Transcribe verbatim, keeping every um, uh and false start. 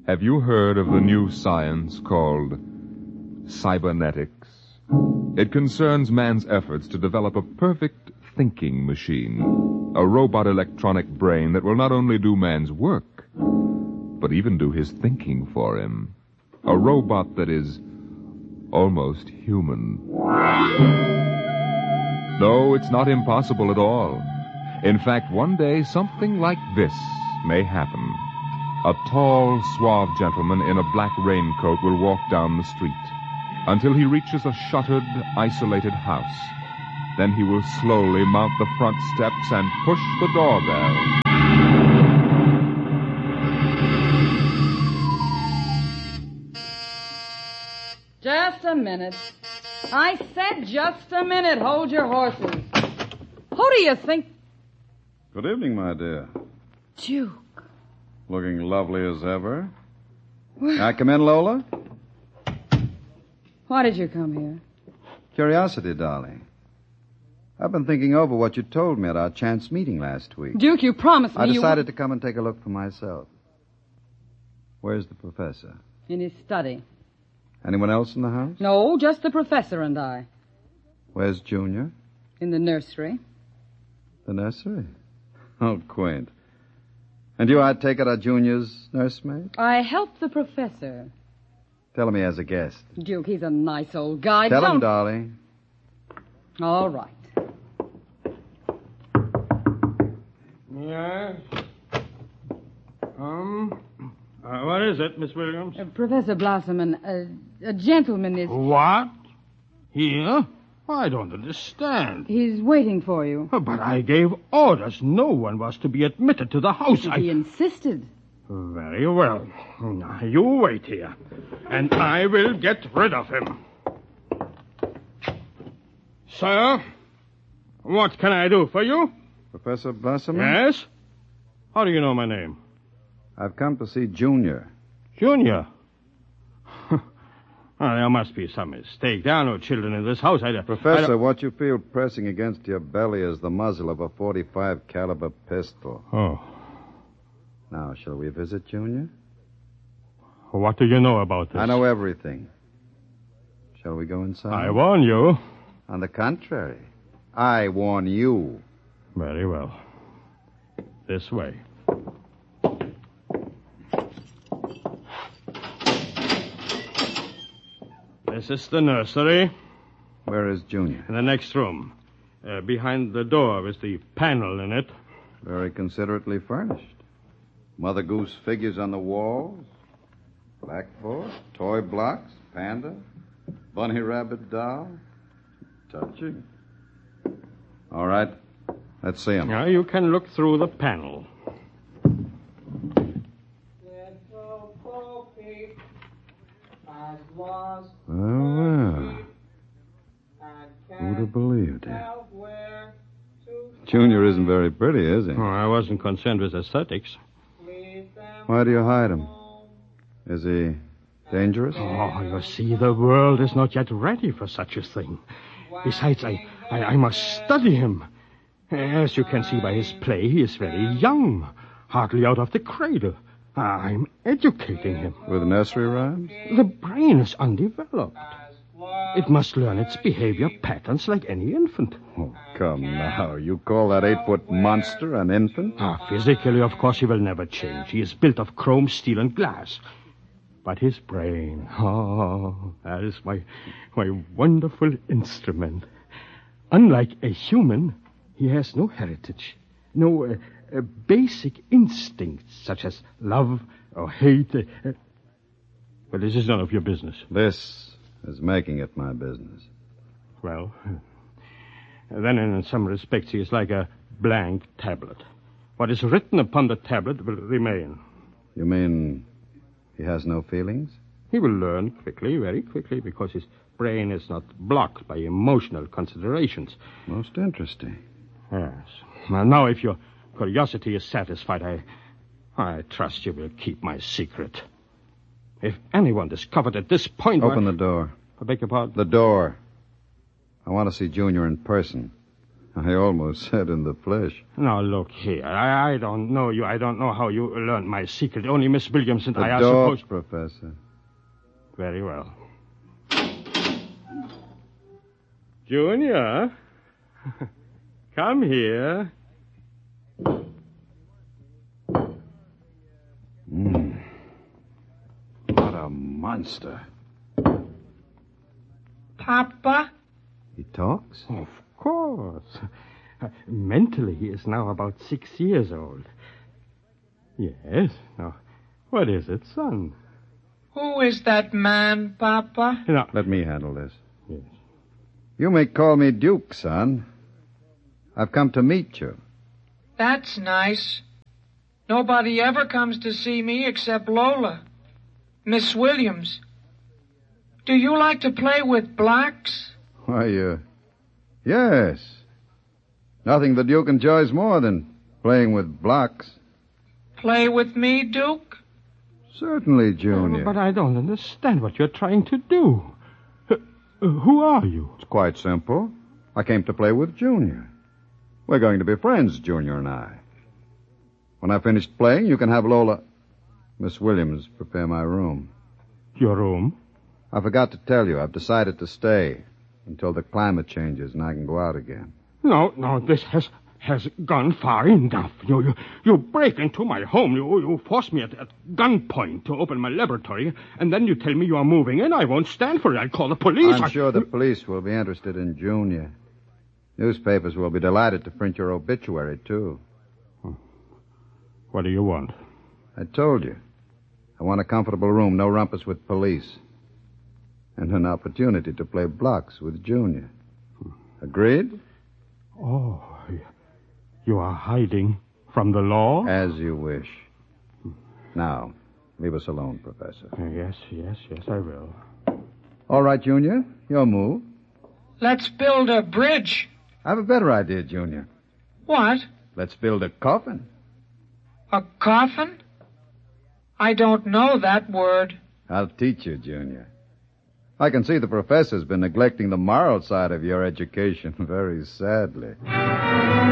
Have you heard of the new science called cybernetics? It concerns man's efforts to develop a perfect thinking machine, a robot electronic brain that will not only do man's work, but even do his thinking for him. A robot that is almost human. No, it's not impossible at all. In fact, one day something like this may happen. A tall, suave gentleman in a black raincoat will walk down the street until he reaches a shuttered, isolated house. Then he will slowly mount the front steps and push the doorbell. Just a minute. I said just a minute. Hold your horses. Who do you think... Good evening, my dear. Duke. Looking lovely as ever. May I come in, Lola? Why did you come here? Curiosity, darling. I've been thinking over what you told me at our chance meeting last week. Duke, you promised me I you... decided to come and take a look for myself. Where's the professor? In his study. Anyone else in the house? No, just the professor and I. Where's Junior? In the nursery. The nursery? Oh, quaint. And you, I take it, are Junior's nursemaid? I helped the professor. Tell him he has a guest. Duke, he's a nice old guy. Tell Don't... him, darling. All right. Yes? Um, uh, what is it, Miss Williams? Uh, Professor Blossoman, uh, a gentleman is... What? Here? I don't understand. He's waiting for you. Oh, but I gave orders. No one was to be admitted to the house. He I... insisted. Very well. Now, you wait here, and I will get rid of him. Sir, what can I do for you? Professor Blossoman? Yes? How do you know my name? I've come to see Junior. Junior? Well, there must be some mistake. There are no children in this house. I, Professor, I what you feel pressing against your belly is the muzzle of a forty-five caliber pistol. Oh. Now, shall we visit Junior? What do you know about this? I know everything. Shall we go inside? I warn you. On the contrary, I warn you. Very well. This way. This is the nursery. Where is Junior? In the next room. Uh, behind the door is the panel in it. Very considerately furnished. Mother Goose figures on the walls. Blackboard, toy blocks, panda, bunny rabbit doll. Touching. All right. Let's see him. Now you can look through the panel. Well, well. Who'd have believed it? Junior isn't very pretty, is he? Oh, I wasn't concerned with aesthetics. Why do you hide him? Is he dangerous? Oh, you see, the world is not yet ready for such a thing. Besides, I, I, I must study him. As you can see by his play, he is very young, hardly out of the cradle. I'm educating him. With nursery rhymes? The brain is undeveloped. It must learn its behavior patterns like any infant. Oh, come now. You call that eight-foot monster an infant? Ah, physically, of course, he will never change. He is built of chrome, steel, and glass. But his brain, oh, that is my, my wonderful instrument. Unlike a human, he has no heritage, no uh, uh, basic instincts such as love or hate. Uh, but this is none of your business. This is making it my business. Well, then in some respects he is like a blank tablet. What is written upon the tablet will remain. You mean he has no feelings? He will learn quickly, very quickly, because his brain is not blocked by emotional considerations. Most interesting. Yes. Well, now, if your curiosity is satisfied, I, I trust you will keep my secret. If anyone discovered at this point... Open why... the door. I beg your pardon? The door. I want to see Junior in person. I almost said in the flesh. Now, look here. I, I don't know you. I don't know how you learned my secret. Only Miss Williams and The I are door, supposed... Professor. Very well. Junior, come here. Mm. What a monster. Papa? He talks? Of course. Uh, mentally, he is now about six years old. Yes. Now, what is it, son? Who is that man, Papa? Now, Let me handle this. yes. You may call me Duke, son. I've come to meet you. That's nice. Nobody ever comes to see me except Lola. Miss Williams. Do you like to play with blacks? Why, uh, yes. Nothing the Duke enjoys more than playing with blocks. Play with me, Duke? Certainly, Junior. But I don't understand what you're trying to do. Uh, uh, who are you? It's quite simple. I came to play with Junior. We're going to be friends, Junior and I. When I finish playing, you can have Lola... Miss Williams prepare my room. Your room? I forgot to tell you, I've decided to stay until the climate changes and I can go out again. No, no, this has has gone far enough. You you, you break into my home. You you force me at, at gunpoint to open my laboratory, and then you tell me you are moving in. I won't stand for it. I'll call the police. I'm I... sure the police will be interested in Junior. Newspapers will be delighted to print your obituary, too. What do you want? I told you. I want a comfortable room, no rumpus with police. And an opportunity to play blocks with Junior. Agreed? Oh, you are hiding from the law? As you wish. Now, leave us alone, Professor. Yes, yes, yes, I will. All right, Junior. Your move. Let's build a bridge. I have a better idea, Junior. What? Let's build a coffin. A coffin? I don't know that word. I'll teach you, Junior. I can see the professor's been neglecting the moral side of your education very sadly.